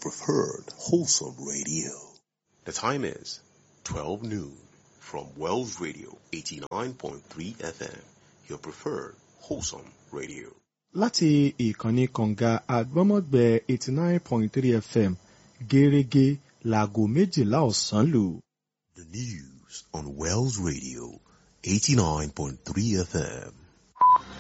preferred wholesome radio. The time is 12 noon from Wells Radio 89.3 FM, your preferred wholesome radio. Láti ìkànnì kànga àgbọ́mọ̀gbẹ́ 89.3 FM gẹ́rẹ́gẹ́ láago 12 ọ̀sán lù. The news on Wells Radio 89.3 FM.